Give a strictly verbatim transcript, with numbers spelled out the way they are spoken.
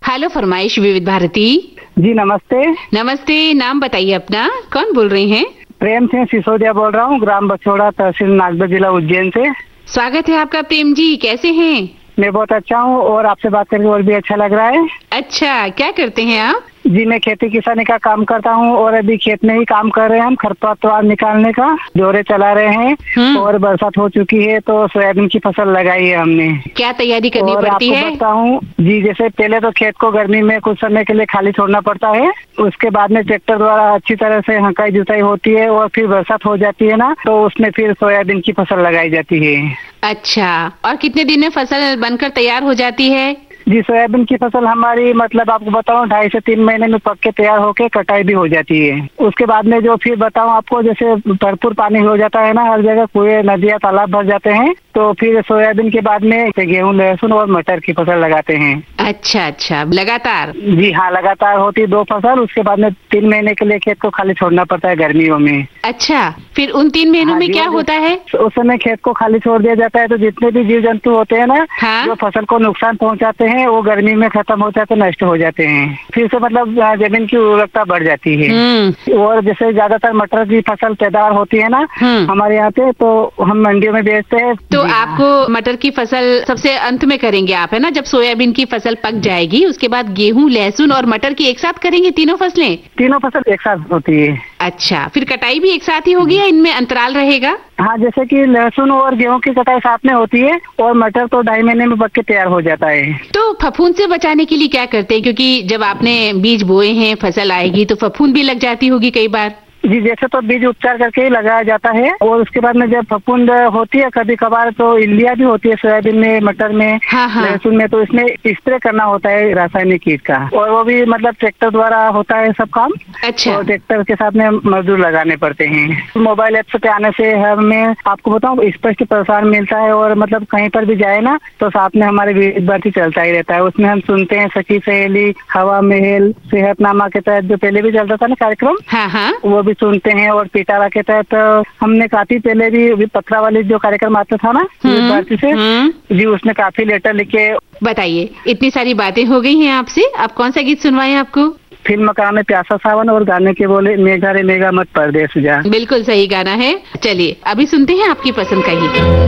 Hello फरमाइश विविध भारती। जी नमस्ते। नमस्ते, नाम बताइए अपना, कौन बोल रहे हैं? प्रेम सिंह सिसोदिया बोल रहा हूँ, ग्राम बछोड़ा, तहसील नागदा, जिला उज्जैन से। स्वागत है आपका प्रेम जी, कैसे हैं? मैं बहुत अच्छा हूँ और आपसे बात करके और भी अच्छा लग रहा है। अच्छा, क्या करते हैं आप? जी मैं खेती किसानी का काम करता हूँ और अभी खेत में ही काम कर रहे हैं हम, खरपतवार निकालने का जोरे चला रहे हैं और बरसात हो चुकी है तो सोयाबीन की फसल लगाई है हमने। क्या तैयारी करनी और पड़ती है? आपको बताऊँ जी, जैसे पहले तो खेत को गर्मी में कुछ समय के लिए खाली छोड़ना पड़ता है, उसके बाद में ट्रैक्टर द्वारा अच्छी तरह से हंकाई जुताई होती है और फिर बरसात हो जाती है ना, तो उसमें फिर सोयाबीन की फसल लगाई जाती है। अच्छा, और कितने दिन में फसल बनकर तैयार हो जाती है? जी सोयाबीन की फसल हमारी मतलब आपको बताऊं ढाई से तीन महीने में पक के तैयार होके कटाई भी हो जाती है। उसके बाद में जो फिर बताऊं आपको, जैसे भरपूर पानी हो जाता है ना, हर जगह कुएं, नदियां, तालाब भर जाते हैं, तो फिर सोयाबीन के बाद में गेहूं, लहसुन और मटर की फसल लगाते हैं। अच्छा अच्छा, लगातार? जी हाँ, लगातार होती है दो फसल। उसके बाद में तीन महीने के लिए खेत को खाली छोड़ना पड़ता है गर्मियों में। अच्छा, फिर उन तीन महीनों हाँ, में क्या होता है? उस समय खेत को खाली छोड़ दिया जाता है तो जितने भी जीव जंतु होते हैं ना, हाँ? जो फसल को नुकसान पहुंचाते हैं वो गर्मी में खत्म हो जाते, नष्ट हो जाते हैं। फिर से मतलब जमीन की उर्वरकता बढ़ जाती है। और जैसे ज्यादातर मटर की फसल पैदावार होती है ना हमारे यहाँ पे, तो हम मंडियों में बेचते हैं। तो आपको मटर की फसल सबसे अंत में करेंगे आप, है ना? जब सोयाबीन की फसल पक जाएगी उसके बाद गेहूं, लहसुन और मटर की एक साथ करेंगे तीनों फसलें? तीनों फसल एक साथ होती है। अच्छा, फिर कटाई भी एक साथ ही होगी या इनमें अंतराल रहेगा? हाँ, जैसे कि लहसुन और गेहूं की कटाई साथ में होती है और मटर तो ढाई महीने में पक के तैयार हो जाता है। तो फफूंद से बचाने के लिए क्या करते हैं? क्योंकि जब आपने बीज बोए हैं, फसल आएगी तो फफूंद भी लग जाती होगी कई बार। जी, जैसे तो बीज उपचार करके ही लगाया जाता है और उसके बाद में जब फफूंद होती है कभी कभार तो इल्लिया भी होती है सोयाबीन में, मटर में, हाँ हाँ। लहसुन में, तो इसमें स्प्रे करना होता है रासायनिक कीट का, और वो भी मतलब ट्रैक्टर द्वारा होता है सब काम। अच्छा। और ट्रैक्टर के साथ में मजदूर लगाने पड़ते हैं। मोबाइल ऐप पे आने से हमें आपको बताऊँ स्पष्ट प्रसारण मिलता है और मतलब कहीं पर भी जाए ना तो साथ में हमारे विविध भारती चलता ही रहता है। उसमें हम सुनते हैं सखी सहेली, हवा महल, सेहतनामा के तहत जो पहले भी चलता था ना कार्यक्रम, हाँ हाँ, वो भी सुनते हैं। और पिटारा के तहत हमने काफी पहले भी पत्रा वाली जो कार्यक्रम आता था ना विविध भारती से, जी उसमें काफी लेटर लिखे। बताइए, इतनी सारी बातें हो गई हैं आपसे, अब कौन सा गीत सुनवाएं आपको? फिल्म का नाम है प्यासा सावन और गाने के बोले मेघा रे मेघा मत परदेस जा। बिल्कुल सही गाना है। चलिए अभी सुनते हैं आपकी पसंद का गीत।